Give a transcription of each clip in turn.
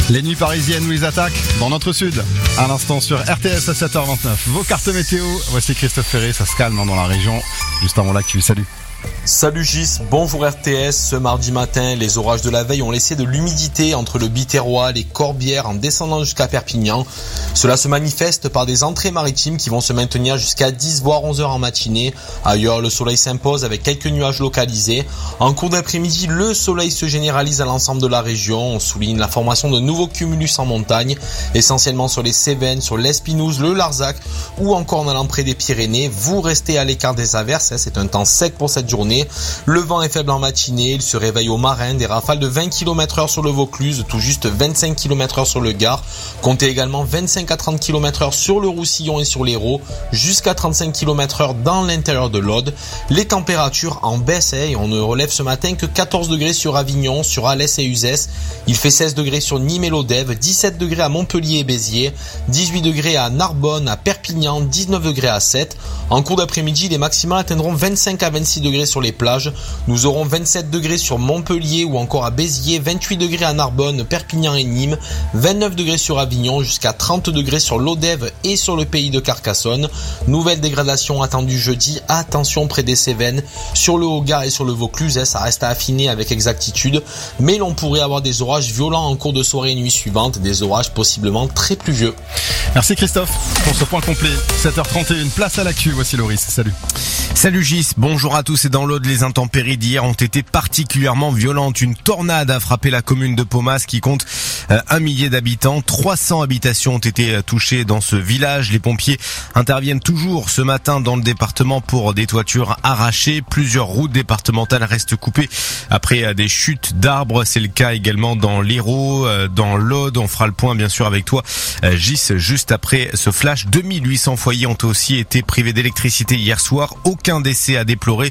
Les nuits parisiennes nous les attaquent dans notre sud. À l'instant sur RTS à 7h29. Vos cartes météo. Voici Christophe Ferré, ça se calme dans la région. Juste avant l'actu, salut. Salut Gis, bonjour RTS. Ce mardi matin, les orages de la veille ont laissé de l'humidité entre le Biterrois, les Corbières en descendant jusqu'à Perpignan. Cela se manifeste par des entrées maritimes qui vont se maintenir jusqu'à 10 voire 11 heures en matinée. Ailleurs, le soleil s'impose avec quelques nuages localisés. En cours d'après-midi, le soleil se généralise à l'ensemble de la région. On souligne la formation de nouveaux cumulus en montagne, essentiellement sur les Cévennes, sur l'Espinouse, le Larzac ou encore en allant près des Pyrénées. Vous restez à l'écart des averses, c'est un temps sec pour cette journée. Le vent est faible en matinée, il se réveille au marin, des rafales de 20 km/h sur le Vaucluse, tout juste 25 km/h sur le Gard. Comptez également 25 à 30 km/h sur le Roussillon et sur l'Hérault, jusqu'à 35 km/h dans l'intérieur de l'Aude. Les températures en baisse et on ne relève ce matin que 14 degrés sur Avignon, sur Alès et Uzès. Il fait 16 degrés sur Nîmes et Lodève, 17 degrés à Montpellier et Béziers, 18 degrés à Narbonne, à Perpignan, 19 degrés à Sète. En cours d'après-midi, les maximales atteindront 25 à 26 degrés sur les plages. Nous aurons 27 degrés sur Montpellier ou encore à Béziers, 28 degrés à Narbonne, Perpignan et Nîmes, 29 degrés sur Avignon, jusqu'à 30 degrés sur l'Odève et sur le pays de Carcassonne. Nouvelle dégradation attendue jeudi, attention près des Cévennes, sur le Haut-Gard et sur le Vaucluse, ça reste à affiner avec exactitude, mais l'on pourrait avoir des orages violents en cours de soirée et nuit suivante, des orages possiblement très pluvieux. Merci Christophe pour ce point complet. 7h31, place à l'actu, voici Loris, salut. Salut Gis, bonjour à tous. Et dans l'Aude, les intempéries d'hier ont été particulièrement violentes. Une tornade a frappé la commune de Paumas qui compte 1 millier d'habitants. 300 habitations ont été touchées dans ce village. Les pompiers interviennent toujours ce matin dans le département pour des toitures arrachées. Plusieurs routes départementales restent coupées après des chutes d'arbres. C'est le cas également dans l'Hérault, dans l'Aude. On fera le point bien sûr avec toi Gis juste après ce flash. 2800 foyers ont aussi été privés d'électricité hier soir. Aucun décès à déplorer.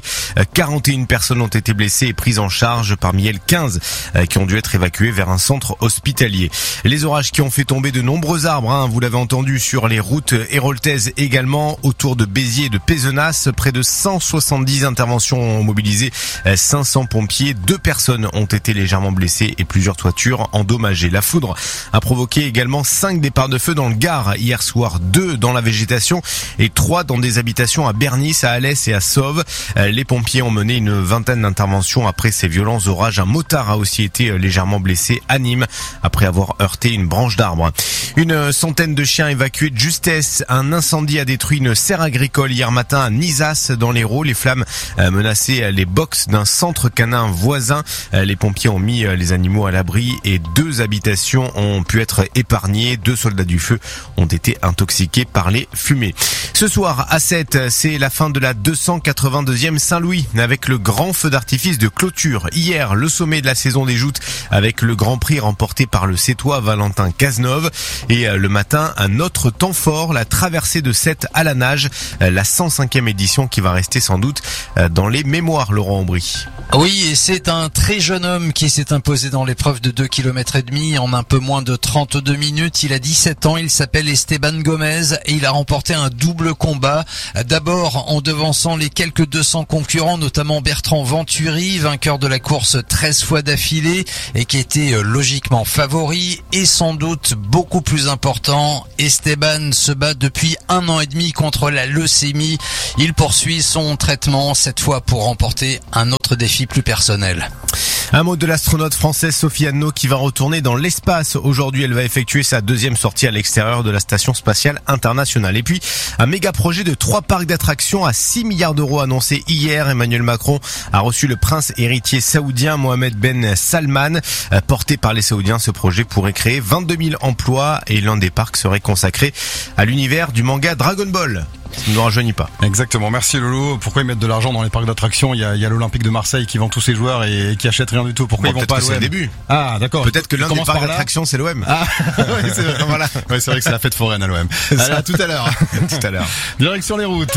41 personnes ont été blessées et prises en charge, parmi elles 15 qui ont dû être évacuées vers un centre hospitalier. Les orages qui ont fait tomber de nombreux arbres, vous l'avez entendu, sur les routes héroltaises également, autour de Béziers et de Pézenas. Près de 170 interventions ont mobilisé 500 pompiers. 2 personnes ont été légèrement blessées et plusieurs toitures endommagées. La foudre a provoqué également 5 départs de feu dans le Gard hier soir, 2 dans la végétation et 3 dans des habitations à Bernis, à Alès et à Sauve. Les pompiers ont mené une vingtaine d'interventions après ces violents orages. Un motard a aussi été légèrement blessé à Nîmes après avoir heurté une branche d'arbre. Une centaine de chiens évacués de justesse. Un incendie a détruit une serre agricole hier matin à Nizas dans l'Hérault. Les flammes menaçaient les box d'un centre canin voisin. Les pompiers ont mis les animaux à l'abri et 2 habitations ont pu être épargnées. 2 soldats du feu ont été intoxiqués par les fumées. Ce soir à 7, c'est la fin de la 282e Saint-Louis avec le grand feu d'artifice de clôture. Hier, le sommet de la saison des joutes avec le Grand Prix remporté par le Sétois Valentin Cazeneuve. Et le matin, un autre temps fort, la traversée de Sète à la nage, la 105e édition qui va rester sans doute dans les mémoires, Laurent Aubry. Oui, et c'est un très jeune homme qui s'est imposé dans l'épreuve de 2,5 km en un peu moins de 32 minutes. Il a 17 ans, il s'appelle Esteban Gomez et il a remporté un double combat. D'abord en devançant les quelques 200 concurrents, notamment Bertrand Venturi, vainqueur de la course 13 fois d'affilée et qui était logiquement favori. Et sans doute beaucoup plus important, Esteban se bat depuis 1 an et demi contre la leucémie. Il poursuit son traitement, cette fois pour remporter un autre défi plus personnel. Un mot de l'astronaute française Sophie Anneau qui va retourner dans l'espace. Aujourd'hui, elle va effectuer sa 2e sortie à l'extérieur de la Station Spatiale Internationale. Et puis, un méga projet de 3 parcs d'attractions à 6 milliards d'euros annoncé hier. Emmanuel Macron a reçu le prince héritier saoudien Mohamed Ben Salman. Porté par les Saoudiens, ce projet pourrait créer 22 000 emplois et l'un des parcs serait consacré à l'univers du manga Dragon Ball. Ça ne nous rajeunit pas. Exactement, merci Lolo. Pourquoi ils mettent de l'argent dans les parcs d'attractions? Il y a l'Olympique de Marseille qui vend tous ses joueurs et qui achète rien du tout. Pourquoi ils vont pas à l'OM? C'est le début. Ah, d'accord. Peut-être que l'un des parcs d'attractions c'est l'OM. Ah, oui, c'est vrai. Voilà. Ouais, c'est vrai que c'est la fête foraine à l'OM. Allez, à tout à l'heure. Tout à l'heure. Direction les routes,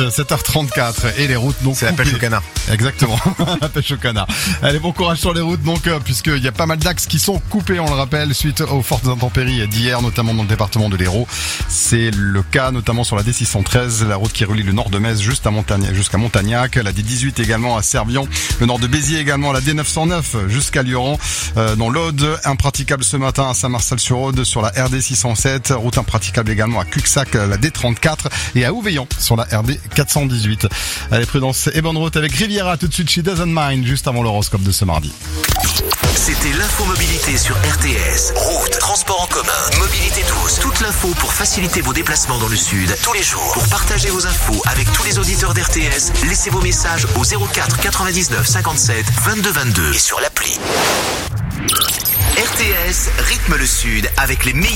7h34 et les routes donc. C'est la pêche au canard. Exactement. La pêche au canard. Allez, bon courage sur les routes donc, puisqu'il y a pas mal d'axes qui sont coupés, on le rappelle, suite aux fortes intempéries d'hier, notamment dans le département de l'Hérault. C'est le cas notamment sur la D613, la route route qui relie le nord de Metz jusqu'à Montagnac, la D18 également à Servion, le nord de Béziers également, la D909 jusqu'à Lioran, dans l'Aude, impraticable ce matin à Saint-Marcel-sur-Aude sur la RD 607, route impraticable également à Cuxac, la D34 et à Ouveillon sur la RD 418. Allez, prudence et bonne route avec Riviera tout de suite, She Doesn't Mind, juste avant l'horoscope de ce mardi. C'était l'infomobilité sur RTS. Route, transport en commun, mobilité douce. Toute l'info pour faciliter vos déplacements dans le sud tous les jours. Pour partager vos infos avec tous les auditeurs d'RTS, laissez vos messages au 04 99 57 22 22 et sur l'appli. RTS rythme le sud avec les meilleurs